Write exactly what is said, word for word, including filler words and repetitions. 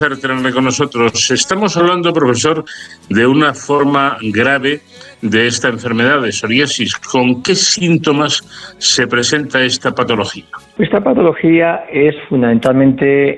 tenerle con nosotros. Estamos hablando, profesor, de una forma grave de esta enfermedad de psoriasis. ¿Con qué síntomas se presenta esta patología? Esta patología es fundamentalmente